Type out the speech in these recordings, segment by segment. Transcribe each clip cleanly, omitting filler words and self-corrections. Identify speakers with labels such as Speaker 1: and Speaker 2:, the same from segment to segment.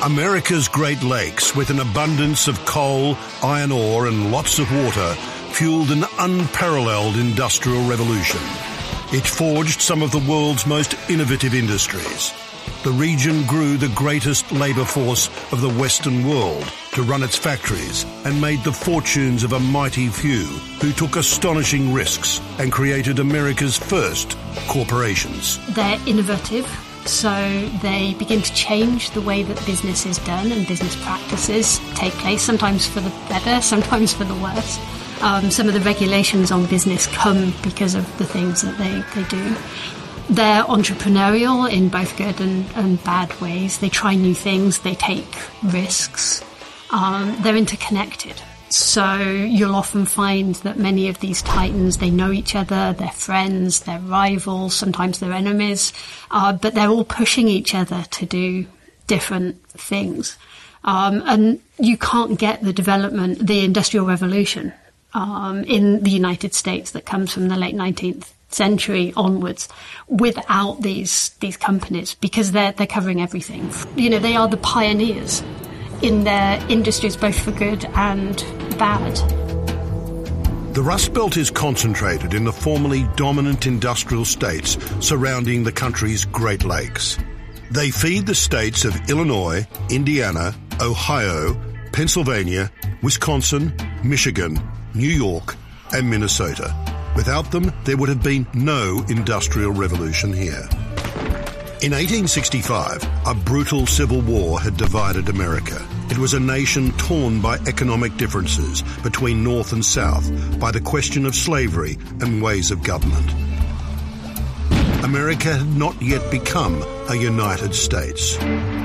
Speaker 1: America's Great Lakes, with an abundance of coal, iron ore and lots of water, fueled an unparalleled industrial revolution. It forged some of the world's most innovative industries. The region grew the greatest labour force of the Western world to run its factories and made the fortunes of a mighty few who took astonishing risks and created America's first corporations.
Speaker 2: They're innovative, so they begin to change the way that business is done and business practices take place, sometimes for the better, sometimes for the worse. Some of the regulations on business come because of the things that they do. They're entrepreneurial in both good and bad ways. They try new things, they take risks. They're interconnected. So you'll often find that many of these titans, they know each other, they're friends, they're rivals, sometimes they're enemies, but they're all pushing each other to do different things. And you can't get the development, the Industrial Revolution in the United States that comes from the late 19th century onwards without these companies, because they're covering everything. You know, they are the pioneers in their industries, both for good and bad.
Speaker 1: The Rust Belt is concentrated in the formerly dominant industrial states surrounding the country's Great Lakes. They feed the states of Illinois, Indiana, Ohio, Pennsylvania, Wisconsin, Michigan, New York, and Minnesota. Without them, there would have been no industrial revolution here. In 1865, a brutal civil war had divided America. It was a nation torn by economic differences between North and South, by the question of slavery and ways of government. America had not yet become a United States.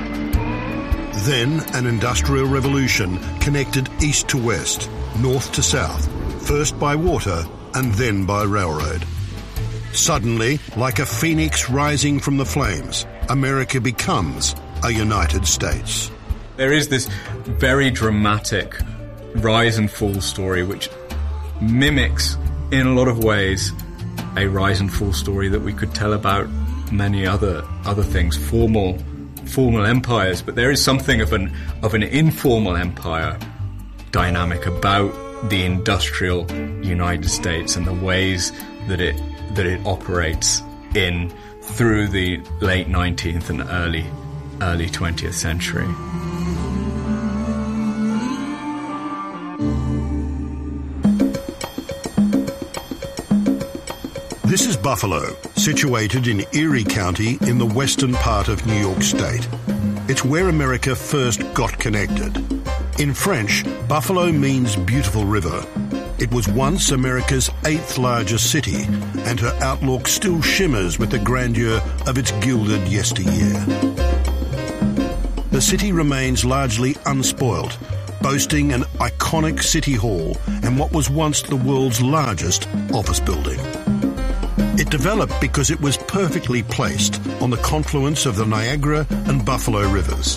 Speaker 1: Then an industrial revolution connected east to west, north to south, first by water and then by railroad. Suddenly, like a phoenix rising from the flames, America becomes a United States.
Speaker 3: There is this very dramatic rise and fall story which mimics, in a lot of ways, a rise and fall story that we could tell about many other things, formal empires. But there is something of an informal empire dynamic about the industrial United States and the ways that it operates through the late 19th and early 20th century.
Speaker 1: This is Buffalo, situated in Erie County in the western part of New York State. It's where America first got connected. In French, Buffalo means beautiful river. It was once America's 8th largest city, and her outlook still shimmers with the grandeur of its gilded yesteryear. The city remains largely unspoilt, boasting an iconic city hall and what was once the world's largest office building. It developed because it was perfectly placed on the confluence of the Niagara and Buffalo rivers.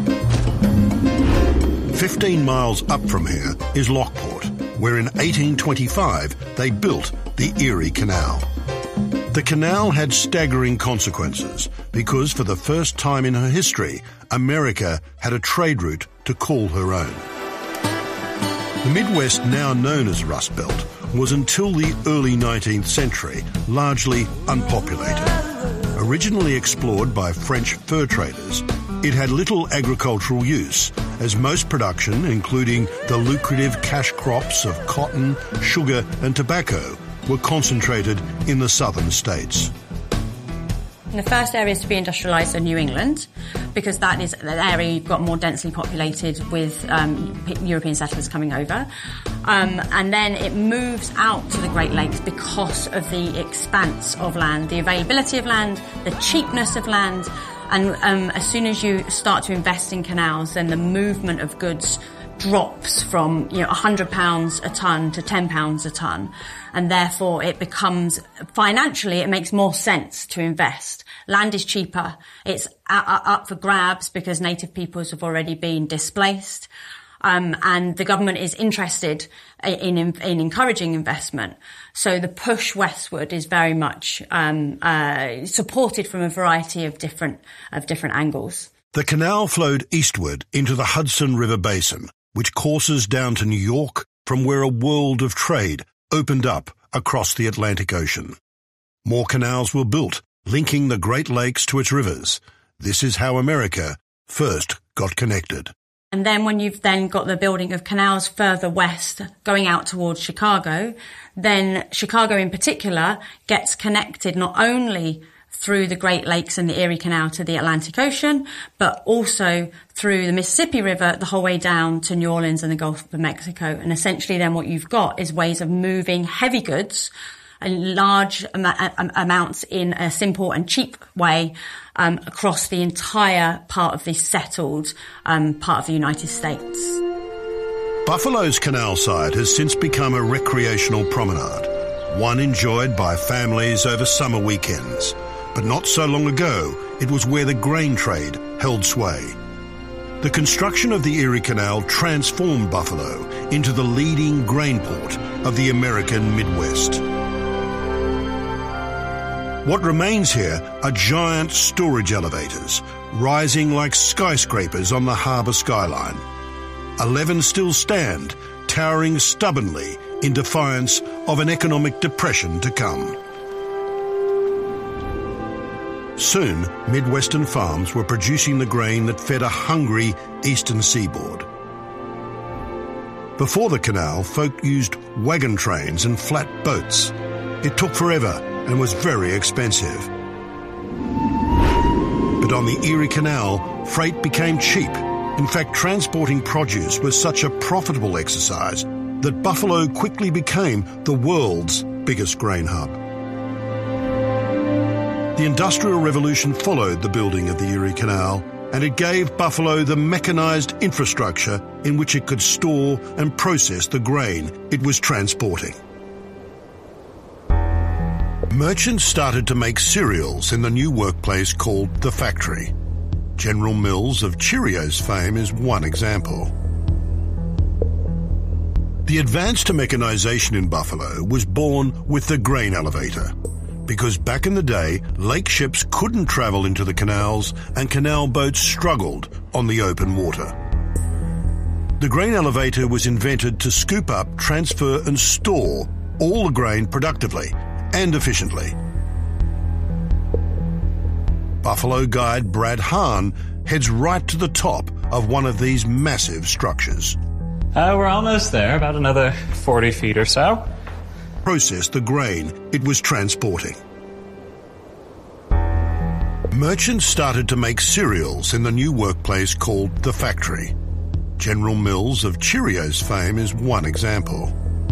Speaker 1: 15 miles up from here is Lockport, where in 1825 they built the Erie Canal. The canal had staggering consequences because for the first time in her history, America had a trade route to call her own. The Midwest, now known as Rust Belt, was until the early 19th century largely unpopulated. Originally explored by French fur traders, it had little agricultural use, as most production, including the lucrative cash crops of cotton, sugar and tobacco, were concentrated in the southern states.
Speaker 4: The first areas to be industrialised are New England, because that is the area you've got more densely populated with European settlers coming over. And then it moves out to the Great Lakes because of the expanse of land, the availability of land, the cheapness of land. And as soon as you start to invest in canals, then the movement of goods drops from £100 a tonne to £10 a tonne, and therefore it becomes financially it makes more sense to invest. Land is cheaper, it's up for grabs because native peoples have already been displaced, and the government is interested in encouraging investment. So the push westward is very much supported from a variety of different angles.
Speaker 1: The canal flowed eastward into the Hudson River Basin, which courses down to New York, from where a world of trade opened up across the Atlantic Ocean. More canals were built, linking the Great Lakes to its rivers. This is how America first got connected.
Speaker 4: And then when you've then got the building of canals further west, going out towards Chicago, then Chicago in particular gets connected not only through the Great Lakes and the Erie Canal to the Atlantic Ocean, but also through the Mississippi River the whole way down to New Orleans and the Gulf of Mexico. And essentially then what you've got is ways of moving heavy goods and large amounts in a simple and cheap way across the entire part of the settled part of the United States.
Speaker 1: Buffalo's canal side has since become a recreational promenade, one enjoyed by families over summer weekends. But not so long ago, it was where the grain trade held sway. The construction of the Erie Canal transformed Buffalo into the leading grain port of the American Midwest. What remains here are giant storage elevators, rising like skyscrapers on the harbour skyline. 11 still stand, towering stubbornly in defiance of an economic depression to come. Soon, Midwestern farms were producing the grain that fed a hungry eastern seaboard. Before the canal, folk used wagon trains and flat boats. It took forever and was very expensive. But on the Erie Canal, freight became cheap. In fact, transporting produce was such a profitable exercise that Buffalo quickly became the world's biggest grain hub. The Industrial Revolution followed the building of the Erie Canal, and it gave Buffalo the mechanized infrastructure in which it could store and process the grain it was transporting. Merchants started to make cereals in the new workplace called the factory. General Mills of Cheerios fame is one example. The advance to mechanization in Buffalo was born with the grain elevator, because back in the day, lake ships couldn't travel into the canals and canal boats struggled on the open water. The grain elevator was invented to scoop up, transfer and store all the grain productively and efficiently. Buffalo guide Brad Hahn heads right to the top of one of these massive structures.
Speaker 5: We're almost there, about another 40 feet or so.
Speaker 1: Process the grain it was transporting. Merchants started to make cereals in the new workplace called the factory. General Mills of Cheerios fame is one example.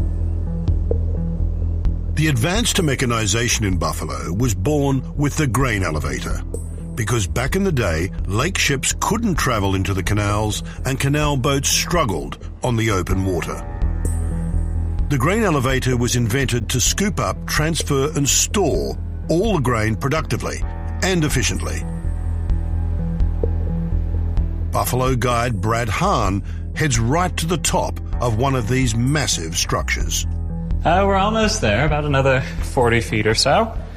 Speaker 1: The advance to mechanization in Buffalo was born with the grain elevator, because back in the day, lake ships couldn't travel into the canals and canal boats struggled on the open water. The grain elevator was invented to scoop up, transfer and store all the grain productively and efficiently. Buffalo guide Brad Hahn heads right to the top of one of these massive structures.
Speaker 5: We're almost there, about another 40 feet or so.